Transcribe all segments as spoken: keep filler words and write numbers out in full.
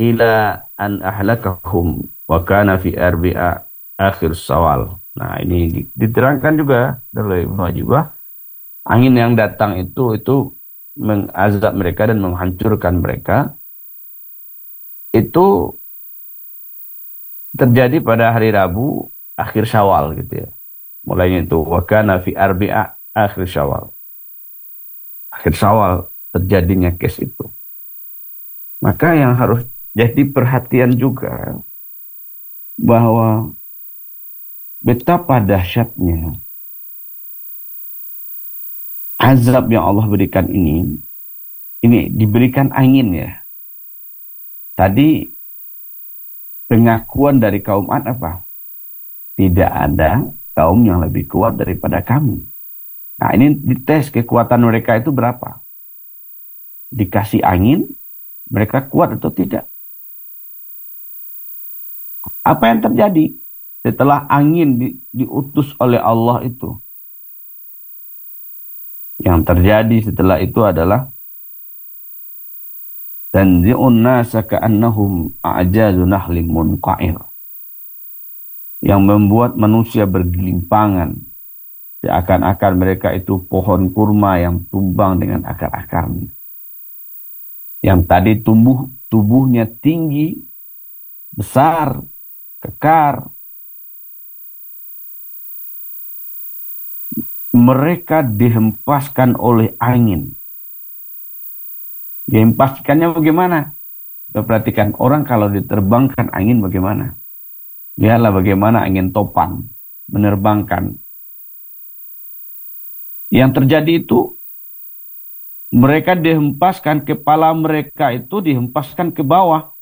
ila an ahlakahum wa kana fi arbi'a akhir Syawal. Nah, ini diterangkan juga oleh Ibnu Ajibah, angin yang datang itu itu mengazab mereka dan menghancurkan mereka. Itu terjadi pada hari Rabu akhir Syawal gitu ya. Mulainya itu wa kana fi arbi'a akhir Syawal. Akhir Syawal terjadinya kes itu. Maka yang harus jadi perhatian juga bahwa betapa dahsyatnya azab yang Allah berikan ini. Ini diberikan angin ya. Tadi pengakuan dari kaum Ad apa? Tidak ada kaum yang lebih kuat daripada kami. Nah, ini dites kekuatan mereka itu berapa. Dikasih angin, mereka kuat atau tidak. Apa yang terjadi setelah angin di, diutus oleh Allah itu? Yang terjadi setelah itu adalah tanzi'un nasa ka'annahum a'jazu nahlim munqa'ir. Yang membuat manusia bergelimpangan. Seakan-akan mereka itu pohon kurma yang tumbang dengan akar-akarnya. Yang tadi tumbuh tubuhnya tinggi, besar, kekar. Mereka dihempaskan oleh angin. Dihempaskannya bagaimana? Kita perhatikan orang kalau diterbangkan angin bagaimana? Lihatlah bagaimana angin topan menerbangkan. Yang terjadi itu mereka dihempaskan, kepala mereka itu dihempaskan ke bawah.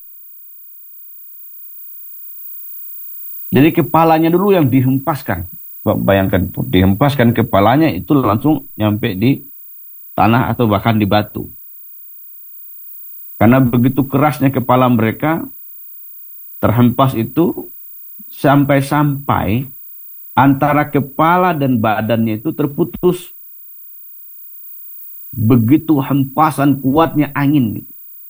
Jadi kepalanya dulu yang dihempaskan. Bayangkan itu, dihempaskan kepalanya itu langsung nyampe di tanah atau bahkan di batu. Karena begitu kerasnya kepala mereka terhempas itu sampai-sampai antara kepala dan badannya itu terputus. Begitu hempasan kuatnya angin.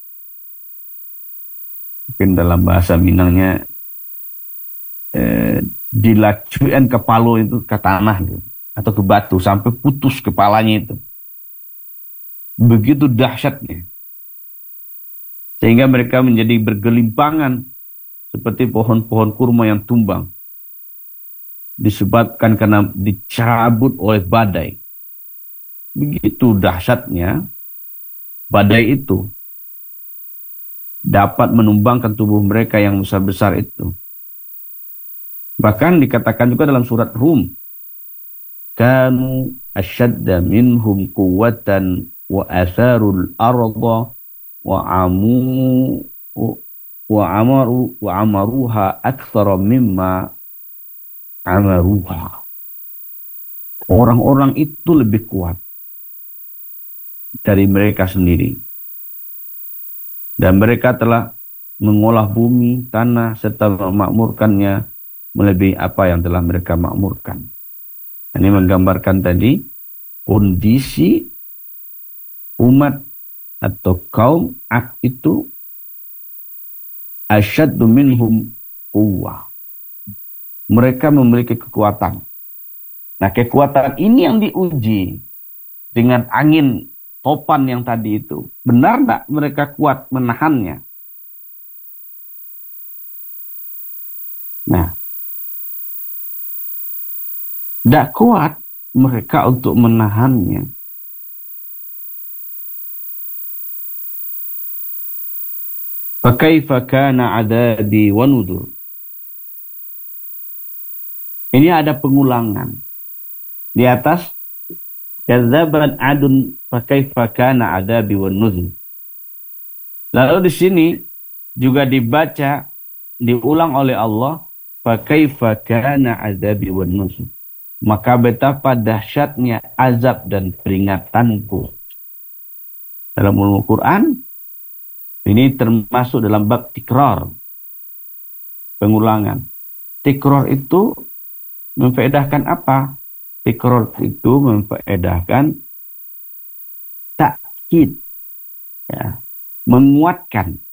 Mungkin dalam bahasa Minangnya eh, dilacuin ke palu itu ke tanah gitu, atau ke batu sampai putus kepalanya itu. Begitu dahsyatnya. Sehingga mereka menjadi bergelimpangan seperti pohon-pohon kurma yang tumbang. Disebabkan karena dicabut oleh badai. Begitu dahsyatnya badai itu dapat menumbangkan tubuh mereka yang besar-besar itu. Bahkan dikatakan juga dalam surat Rum, kanu asyadda minhum quwwatan wa atharul arda wa amu wa amaru wa amaruha aktsara mimma amaruha. Orang-orang itu lebih kuat dari mereka sendiri. Dan mereka telah mengolah bumi, tanah, serta memakmurkannya melebihi apa yang telah mereka makmurkan. Ini menggambarkan tadi kondisi umat atau kaum Ad itu asyaddu minhum quwwah. Mereka memiliki kekuatan. Nah, kekuatan ini yang diuji dengan angin topan yang tadi itu. Benar enggak mereka kuat menahannya? Nah, tidak kuat mereka untuk menahannya. Fakaifa kana adabi wa nudur. Ini ada pengulangan. Di atas kadzaban adun fakaifa kana adabi wa nudur. Lalu di sini juga dibaca diulang oleh Allah fakaifa kana adabi wa nudur. Maka betapa dahsyatnya azab dan peringatanku. Dalam ulumul Quran, ini termasuk dalam bab tikrar. Pengulangan. Tikrar itu memfaedahkan apa? Tikrar itu memfaedahkan takkid. Ya, menguatkan.